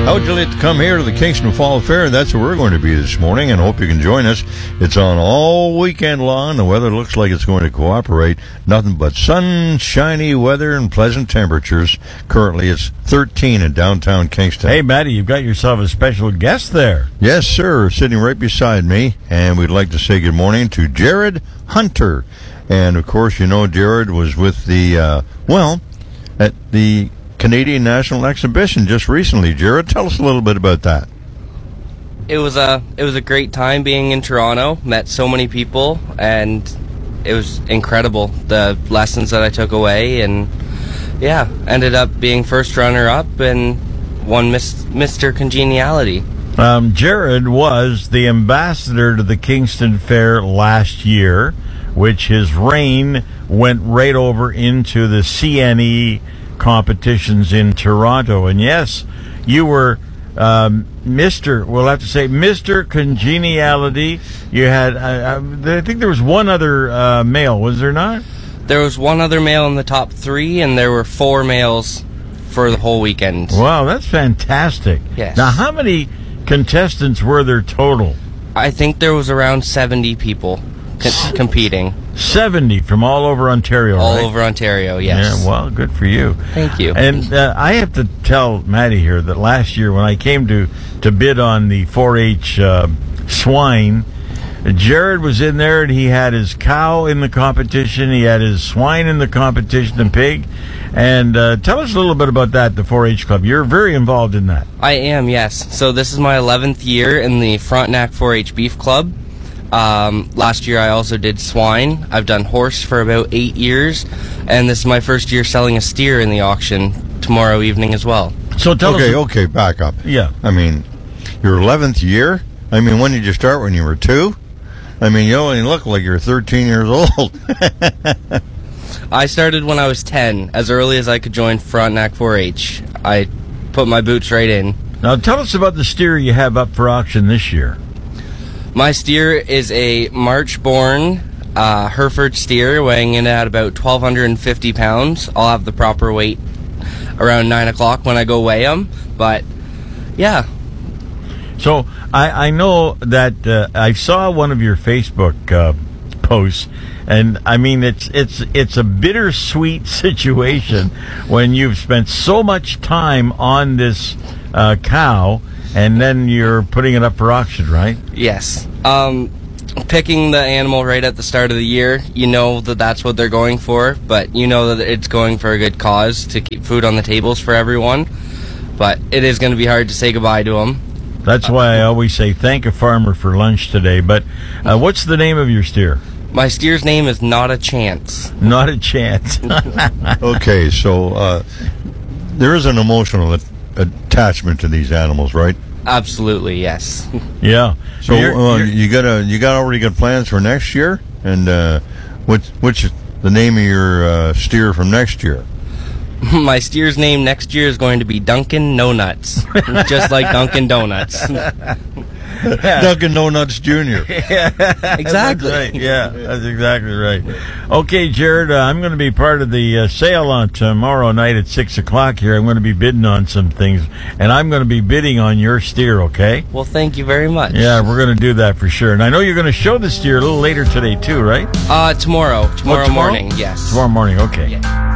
How would you like to come here to the Kingston Fall Fair? That's where we're going to be this morning, and hope you can join us. It's on all weekend long. The weather looks like it's going to cooperate. Nothing but sunshiny weather and pleasant temperatures. Currently, it's 13 in downtown Kingston. Hey, Matty, you've got yourself a special guest there. Yes, sir, sitting right beside me, and we'd like to say good morning to Jared Hunter. And, of course, you know Jared was with the, at the Canadian National Exhibition just recently. Jared, tell us a little bit about that. It was a great time being in Toronto. Met so many people, and it was incredible, the lessons that I took away, and ended up being first runner-up and won Mr. Congeniality. Jared was the ambassador to the Kingston Fair last year, which his reign went right over into the CNE competitions in Toronto. And yes, you were Mr. Congeniality. You had, I think there was one other male, was there not? There was one other male in the top 3, and there were 4 males for the whole weekend. Wow, that's fantastic. Yes. Now, how many contestants were there total? I think there was around 70 people competing. 70 from all over Ontario, All right? over Ontario, yes. Yeah, well, good for you. Thank you. And I have to tell Matty here that last year when I came to bid on the 4-H swine, Jared was in there and he had his cow in the competition, he had his swine in the competition, the pig. And tell us a little bit about that, the 4-H Club. You're very involved in that. I am, yes. So this is my 11th year in the Frontenac 4-H Beef Club. Last year I also did swine. I've done horse for about 8 years, and this is my first year selling a steer in the auction tomorrow evening as well. So tell us. Okay, back up. Yeah. I mean, your 11th year? I mean, when did you start? When you were 2? I mean, you only look like you're 13 years old. I started when I was 10, as early as I could join Frontenac 4-H. I put my boots right in. Now tell us about the steer you have up for auction this year. My steer is a March-born Hereford steer, weighing in at about 1,250 pounds. I'll have the proper weight around 9 o'clock when I go weigh them, but yeah. So I know that I saw one of your Facebook posts, and I mean it's a bittersweet situation when you've spent so much time on this cow, and then you're putting it up for auction, right? Yes. Picking the animal right at the start of the year, you know that that's what they're going for, but you know that it's going for a good cause to keep food on the tables for everyone. But it is going to be hard to say goodbye to them. That's why I always say thank a farmer for lunch today. But what's the name of your steer? My steer's name is Not a Chance. Not a Chance. Okay, so there is an emotional attachment to these animals, right? Absolutely, yes. Yeah. So you already got plans for next year, and what's the name of your steer from next year? My steer's name next year is going to be Dunkin' No Nuts, just like Dunkin' Donuts. Dunkin' Donuts Jr. Exactly. That's right. Yeah, that's exactly right. Okay, Jared, I'm going to be part of the sale on tomorrow night at 6 o'clock here. I'm going to be bidding on some things, and I'm going to be bidding on your steer, okay? Well, thank you very much. Yeah, we're going to do that for sure. And I know you're going to show the steer a little later today, too, right? Tomorrow morning, yes. Tomorrow morning, okay. Yeah.